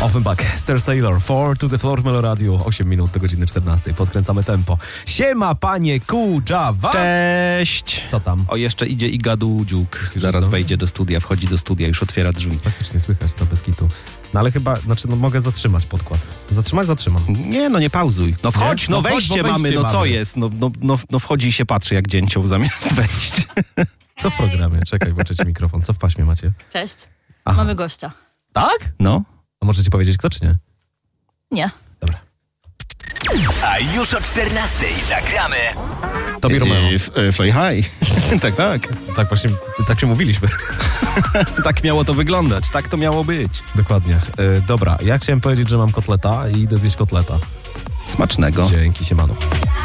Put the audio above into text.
Offenbach, Star Sailor, 4 to the floor, Melo Radio, 8 minut do godziny 14. Podkręcamy tempo. Siema, panie Kudżawa! Cześć! Co tam? O, jeszcze idzie Iga Dudziuk. Myślisz, Zaraz że wejdzie do studia, wchodzi do studia, już otwiera drzwi. Faktycznie słychać to bez kitu. No ale chyba, mogę zatrzymać podkład. Zatrzymam. Nie, no nie pauzuj. No wchodź, Nie? no No chodź, wejście bo mamy, wejście no co mamy. jest? No wchodzi i się patrzy jak dzięcioł zamiast wejść. Co w programie? Czekaj, włączę ci mikrofon. Co w paśmie macie? Cześć. Aha. Mamy gościa. Tak? No. A możecie powiedzieć kto, czy nie? Nie. Dobra. A już o 14:00 zagramy. Tobie Romeo. Fly high. tak. Tak właśnie, tak się mówiliśmy. Tak miało to wyglądać, tak to miało być. Dokładnie. Dobra, ja chciałem powiedzieć, że mam kotleta i idę zjeść kotleta. Smacznego. Dzięki, siemano.